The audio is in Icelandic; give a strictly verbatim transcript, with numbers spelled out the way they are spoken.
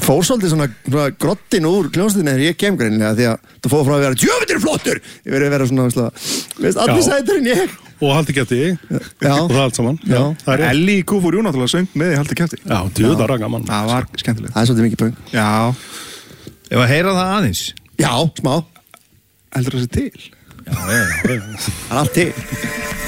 fór svolítið svona, svona grottin úr hljómsveitinni þegar ég kem greinilega því að það fór frá að vera djöfull flottur ég verið að vera svona veist, allir sætur en ég og haldi kæfti og það allt saman já. Já. Elli í Kú fór jú náttúrulega söng með í haldi kæfti já, djöfull var gaman það var skemmtilegt það er svolítið mikið pöng já ef að heyra það aðeins já, smá heldur það sé til já, já, já. það er allt til